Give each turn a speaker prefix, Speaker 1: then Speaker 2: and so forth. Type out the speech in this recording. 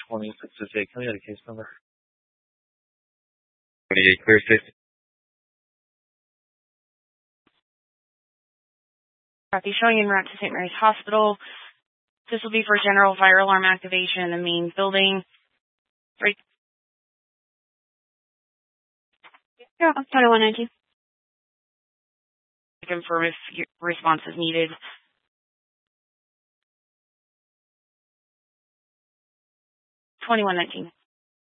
Speaker 1: 2658. Can we get a case number? 28 clear 50.
Speaker 2: Copy. Showing en route to St. Mary's Hospital. This will be for general fire alarm activation in the main building. Right.
Speaker 3: Yeah, 2119.
Speaker 2: Confirm if your response is needed. 2119.